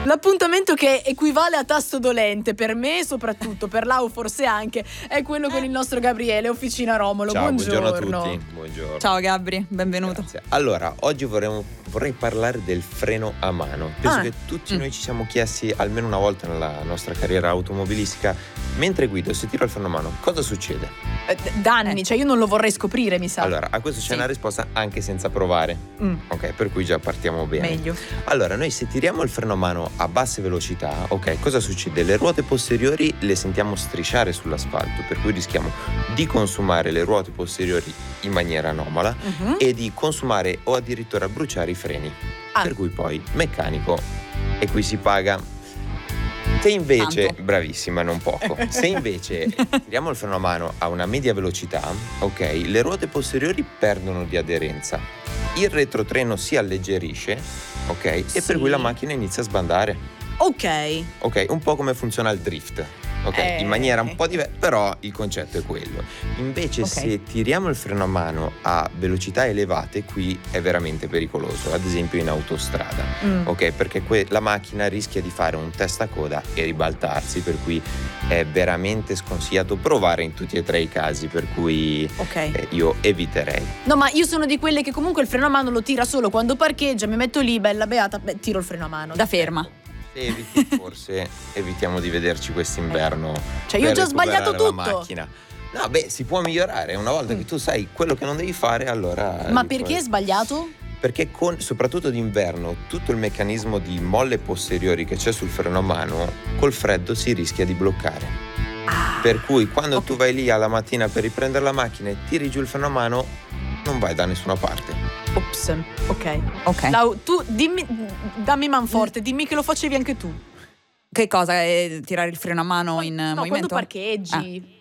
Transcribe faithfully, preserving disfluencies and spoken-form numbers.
L'appuntamento che equivale a tasto dolente, per me soprattutto, per Lau forse anche, è quello con il nostro Gabriele, Officina Romolo. Ciao, buongiorno. buongiorno a tutti. Buongiorno. Ciao Gabri, benvenuto. Grazie. Allora, oggi vorremmo, vorrei parlare del freno a mano. Penso Ah. che tutti Mm. noi ci siamo chiesti almeno una volta nella nostra carriera automobilistica: mentre guido, se tiro il freno a mano, cosa succede? Eh, d- danni, Eh. cioè io non lo vorrei scoprire, mi sa. Allora, a questo c'è Sì. una risposta anche senza provare. Mm, Ok, per cui già partiamo bene. meglio. Allora, noi se tiriamo il freno a mano a basse velocità, ok, cosa succede? Le ruote posteriori le sentiamo strisciare sull'asfalto, per cui rischiamo di consumare le ruote posteriori in maniera anomala Mhm. e di consumare o addirittura bruciare i freni. Ah. Per cui poi meccanico e qui si paga. Se invece, Tanto. bravissima, non poco, se invece tiriamo il freno a mano a una media velocità, ok, le ruote posteriori perdono di aderenza, il retrotreno si alleggerisce, ok, e Sì. per cui la macchina inizia a sbandare. Ok. Ok, un po' come funziona il drift. Ok, Eh. in maniera un po' diversa, però il concetto è quello. Invece Ok. se tiriamo il freno a mano a velocità elevate, qui è veramente pericoloso, ad esempio in autostrada. Mm. Ok, perché que- la macchina rischia di fare un testacoda e ribaltarsi, per cui è veramente sconsigliato provare in tutti e tre i casi, per cui Ok. eh, io eviterei. No, ma io sono di quelle che comunque il freno a mano lo tira solo quando parcheggia, mi metto lì, bella beata, beh, tiro il freno a mano. Da ferma. Se eviti, forse evitiamo di vederci quest'inverno. Cioè, io ho per già sbagliato recuperare la tutto. macchina. No, beh, si può migliorare. Una volta Mm. che tu sai quello che non devi fare, allora. Ma li perché puoi- è sbagliato? Perché con, soprattutto d'inverno, tutto il meccanismo di molle posteriori che c'è sul freno a mano, col freddo si rischia di bloccare. Ah. Per cui quando Ok. tu vai lì alla mattina per riprendere la macchina e tiri giù il freno a mano, non vai da nessuna parte. Ops, ok. Ok. Lau, tu dimmi, dammi manforte, dimmi che lo facevi anche tu. Che cosa? È tirare il freno a mano in No, movimento? quando parcheggi.